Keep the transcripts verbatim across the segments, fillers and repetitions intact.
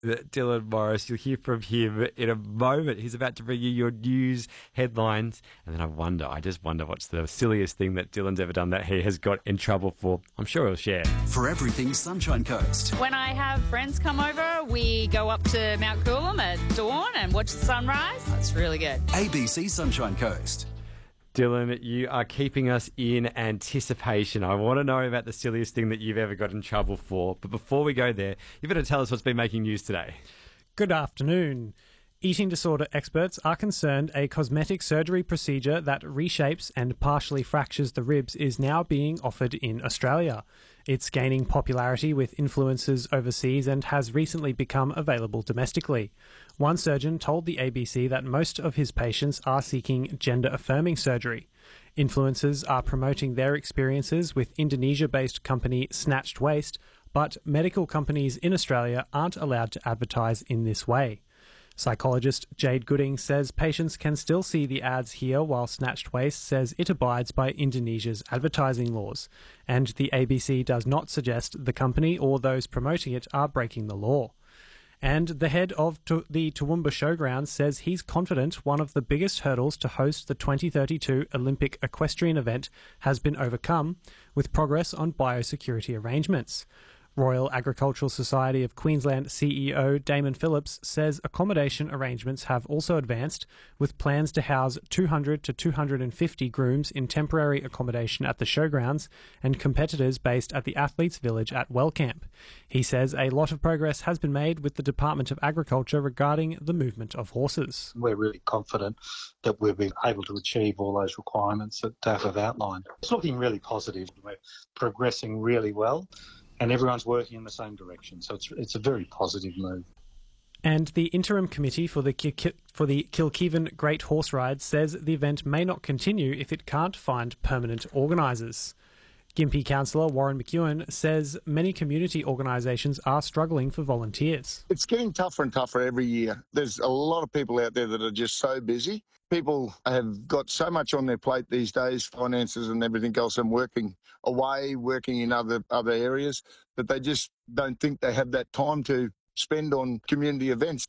Dylan Morris. You'll hear from him in a moment. He's about to bring you your news headlines. And then I wonder, I just wonder what's the silliest thing that Dylan's ever done that he has got in trouble for. I'm sure he'll share. For everything Sunshine Coast. When I have friends come over, we go up to Mount Coolum at dawn and watch the sunrise. That's really good. A B C Sunshine Coast. Dylan, you are keeping us in anticipation. I want to know about the silliest thing that you've ever got in trouble for. But before we go there, you better tell us what's been making news today. Good afternoon. Eating disorder experts are concerned a cosmetic surgery procedure that reshapes and partially fractures the ribs is now being offered in Australia. It's gaining popularity with influencers overseas and has recently become available domestically. One surgeon told the A B C that most of his patients are seeking gender-affirming surgery. Influencers are promoting their experiences with Indonesia-based company Snatched Waist, but medical companies in Australia aren't allowed to advertise in this way. Psychologist Jade Gooding says patients can still see the ads here, while Snatched Waist says it abides by Indonesia's advertising laws, and the A B C does not suggest the company or those promoting it are breaking the law. And the head of to- the Toowoomba Showgrounds says he's confident one of the biggest hurdles to host the twenty thirty-two Olympic equestrian event has been overcome, with progress on biosecurity arrangements. Royal Agricultural Society of Queensland C E O Damon Phillips says accommodation arrangements have also advanced, with plans to house two hundred to two hundred fifty grooms in temporary accommodation at the showgrounds and competitors based at the Athletes Village at Wellcamp. He says a lot of progress has been made with the Department of Agriculture regarding the movement of horses. We're really confident that we'll be able to achieve all those requirements that Daff have outlined. It's looking really positive. We're progressing really well. And everyone's working in the same direction, so it's it's a very positive move. And the interim committee for the Ki- for the Kilkivan Great Horse Ride says the event may not continue if it can't find permanent organisers. Gympie councillor Warren McEwen says many community organisations are struggling for volunteers. It's getting tougher and tougher every year. There's a lot of people out there that are just so busy. People have got so much on their plate these days, finances and everything else, and working away, working in other, other areas, that they just don't think they have that time to spend on community events.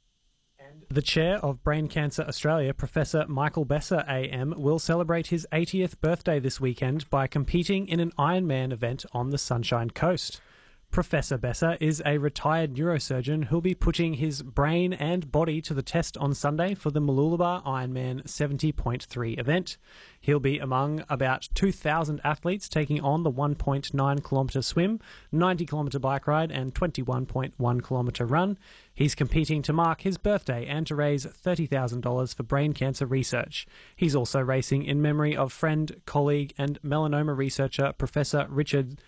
The chair of Brain Cancer Australia, Professor Michael Besser A M, will celebrate his eightieth birthday this weekend by competing in an Ironman event on the Sunshine Coast. Professor Besser is a retired neurosurgeon who'll be putting his brain and body to the test on Sunday for the Mooloolaba Ironman seventy point three event. He'll be among about two thousand athletes taking on the one point nine kilometre swim, ninety kilometre bike ride and twenty-one point one kilometre run. He's competing to mark his birthday and to raise thirty thousand dollars for brain cancer research. He's also racing in memory of friend, colleague and melanoma researcher Professor Richard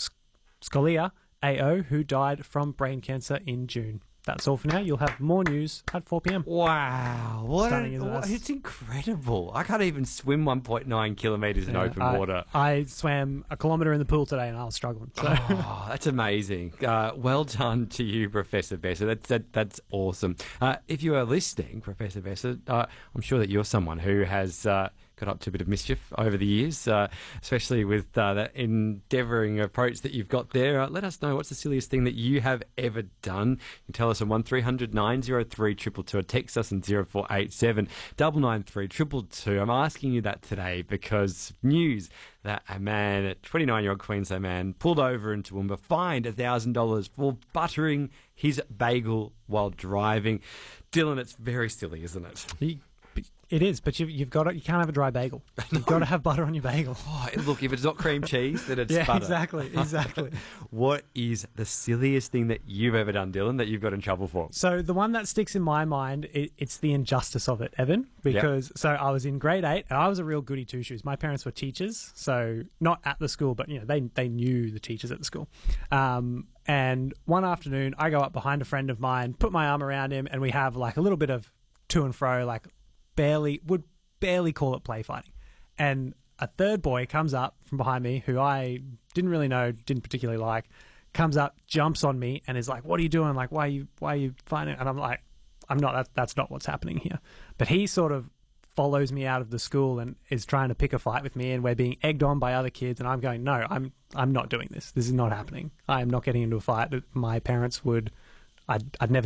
Scolia, A O, who died from brain cancer in June. That's all for now. You'll have more news at four p.m. Wow. What, Stunning, a, isn't what it? it's incredible. I can't even swim one point nine kilometres in Yeah, open I, water. I swam a kilometre in the pool today and I was struggling. So. Oh, that's amazing. Uh, well done to you, Professor Besser. That's, that, that's awesome. Uh, if you are listening, Professor Besser, uh, I'm sure that you're someone who has uh, got up to a bit of mischief over the years, uh, especially with uh, that endeavouring approach that you've got there. Uh, let us know what's the silliest thing that you have ever done. You can tell us on one three hundred nine oh three two two two or text us on zero four eight seven nine nine three two two two. I'm asking you that today because news that a man, a twenty-nine-year-old Queensland man, pulled over in Toowoomba, fined one thousand dollars for buttering his bagel while driving. Dylan, it's very silly, isn't it? You, It is, but you've, you've got to, you can't have a dry bagel. You've got to have butter on your bagel. Oh, look, if it's not cream cheese, then it's yeah, butter. exactly, exactly. What is the silliest thing that you've ever done, Dylan, that you've got in trouble for? So the one that sticks in my mind, it, it's the injustice of it, Evan, because yep. so I was in grade eight and I was a real goody two-shoes. My parents were teachers, so not at the school, but you know they they knew the teachers at the school. Um, and one afternoon, I go up behind a friend of mine, put my arm around him, and we have like a little bit of to and fro, like barely would barely call it play fighting. And a third boy comes up from behind me, who I didn't really know, didn't particularly like, comes up, jumps on me, and is like, "What are you doing? Like, why are you why are you fighting?" And I'm like, "I'm not. That, that's not what's happening here." But he sort of follows me out of the school and is trying to pick a fight with me, and we're being egged on by other kids, and I'm going, "No, I'm I'm not doing this. This is not happening. I am not getting into a fight that my parents would I'd, I'd never